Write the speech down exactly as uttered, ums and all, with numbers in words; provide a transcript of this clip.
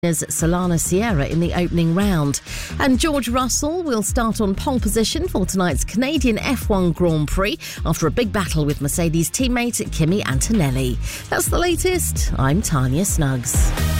Solana Sierra in the opening round. And George Russell will start on pole position for tonight's Canadian F one Grand Prix after a big battle with Mercedes teammate Kimi Antonelli. That's the latest. I'm Tanya Snuggs.